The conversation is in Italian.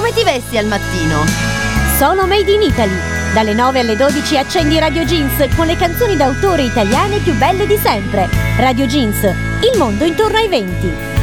come ti vesti al mattino? Solo Made in Italy. Dalle 9 alle 12 accendi Radio Jeans con le canzoni d'autore italiane più belle di sempre. Radio Jeans, il mondo intorno ai venti.